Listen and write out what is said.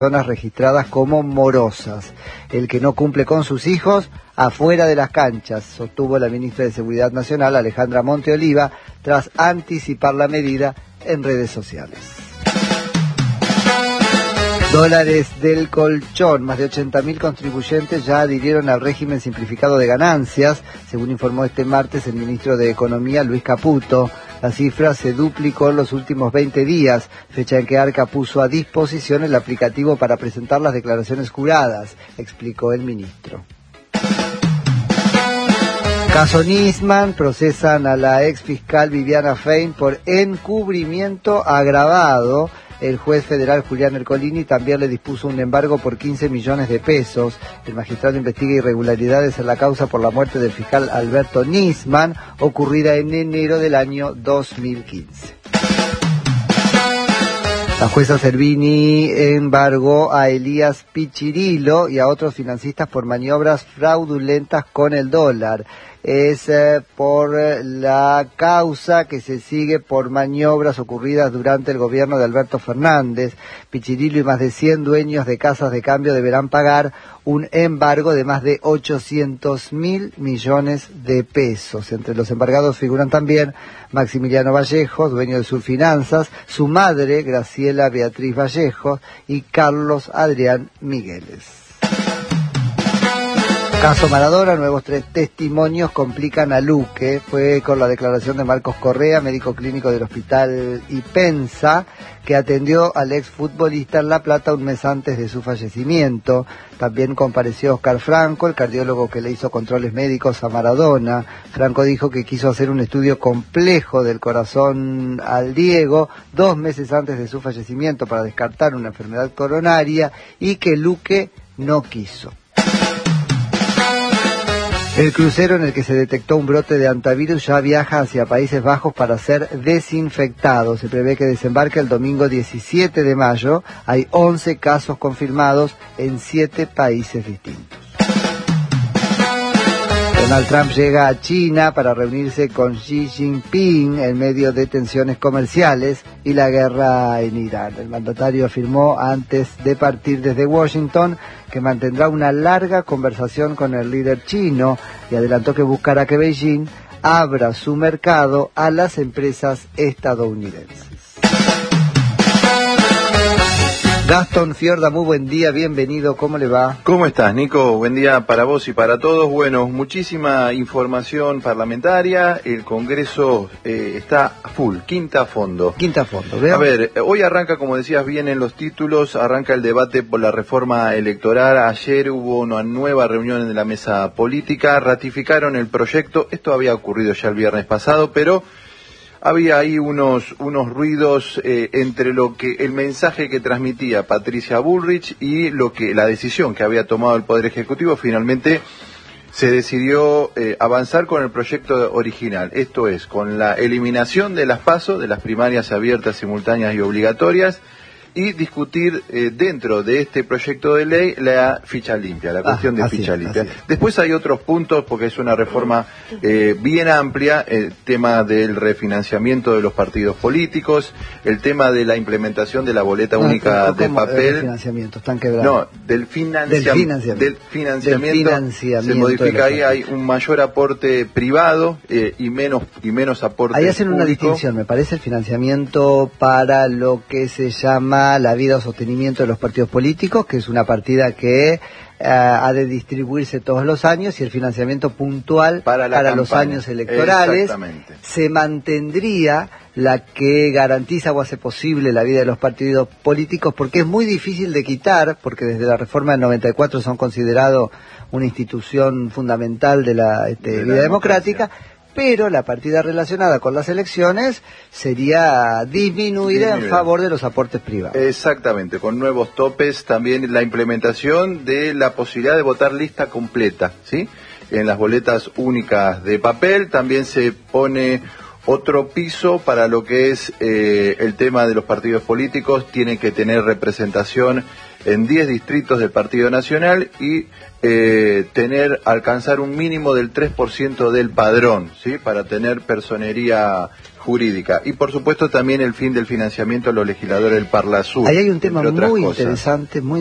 personas registradas como morosas. El que no cumple con sus hijos, afuera de las canchas, sostuvo la ministra de Seguridad Nacional, Alejandra Monteoliva, tras anticipar la medida en redes sociales. Dólares del colchón. Más de 80.000 contribuyentes ya adhirieron al régimen simplificado de ganancias, según informó este martes el ministro de Economía, Luis Caputo. La cifra se duplicó en los últimos 20 días, fecha en que Arca puso a disposición el aplicativo para presentar las declaraciones juradas, explicó el ministro. Caso Nisman, procesan a la ex fiscal Viviana Fein por encubrimiento agravado. El juez federal Julián Ercolini también le dispuso un embargo por 15 millones de pesos. El magistrado investiga irregularidades en la causa por la muerte del fiscal Alberto Nisman, ocurrida en enero del año 2015. La jueza Servini embargó a Elías Pichirilo y a otros financistas por maniobras fraudulentas con el dólar. Es por la causa que se sigue por maniobras ocurridas durante el gobierno de Alberto Fernández. Pichirilo y más de 100 dueños de casas de cambio deberán pagar un embargo de más de 800.000 millones de pesos. Entre los embargados figuran también Maximiliano Vallejo, dueño de Surfinanzas, su madre, Graciela Beatriz Vallejo, y Carlos Adrián Migueles. Caso Maradona, nuevos 3 testimonios complican a Luque. Fue con la declaración de Marcos Correa, médico clínico del hospital Ipensa, que atendió al exfutbolista en La Plata un mes antes de su fallecimiento. También compareció Oscar Franco, el cardiólogo que le hizo controles médicos a Maradona. Franco dijo que quiso hacer un estudio complejo del corazón al Diego 2 meses antes de su fallecimiento para descartar una enfermedad coronaria y que Luque no quiso. El crucero en el que se detectó un brote de hantavirus ya viaja hacia Países Bajos para ser desinfectado. Se prevé que desembarque el domingo 17 de mayo. Hay 11 casos confirmados en 7 países distintos. Donald Trump llega a China para reunirse con Xi Jinping en medio de tensiones comerciales y la guerra en Irán. El mandatario afirmó antes de partir desde Washington que mantendrá una larga conversación con el líder chino y adelantó que buscará que Beijing abra su mercado a las empresas estadounidenses. Gastón Fiorda, muy buen día, bienvenido, ¿cómo le va? ¿Cómo estás, Nico? Buen día para vos y para todos. Bueno, muchísima información parlamentaria, el Congreso está a full, quinta a fondo. Quinta a fondo, ¿veo? A ver, hoy arranca, como decías bien en los títulos, arranca el debate por la reforma electoral. Ayer hubo una nueva reunión en la mesa política, ratificaron el proyecto, esto había ocurrido ya el viernes pasado, pero había ahí unos ruidos entre lo que el mensaje que transmitía Patricia Bullrich y la decisión que había tomado el Poder Ejecutivo. Finalmente se decidió avanzar con el proyecto original, esto es, con la eliminación de las PASO, de las primarias abiertas, simultáneas y obligatorias, y discutir dentro de este proyecto de ley la ficha limpia, la cuestión de ficha limpia. Después hay otros puntos, porque es una reforma bien amplia, el tema del refinanciamiento de los partidos políticos, el tema de la implementación de la boleta única de papel. ¿Del financiamiento? ¿Están quebrados? No, del financiamiento. Se modifica ahí, hay un mayor aporte privado y menos aporte ahí hacen público. Una distinción, me parece, el financiamiento para lo que se llama la vida o sostenimiento de los partidos políticos, que es una partida que ha de distribuirse todos los años, y el financiamiento puntual para los años electorales. Se mantendría la que garantiza o hace posible la vida de los partidos políticos, porque es muy difícil de quitar, porque desde la reforma del 94 son considerados una institución fundamental de la vida democrática. Pero la partida relacionada con las elecciones sería disminuida en favor de los aportes privados. Exactamente, con nuevos topes, también la implementación de la posibilidad de votar lista completa, ¿sí? En las boletas únicas de papel también se pone Otro piso para lo que es el tema de los partidos políticos, tiene que tener representación en 10 distritos del Partido Nacional y alcanzar un mínimo del 3% del padrón, ¿sí? Para tener personería jurídica. Y por supuesto también el fin del financiamiento a los legisladores del Parlasur. Ahí hay un tema muy interesante, muy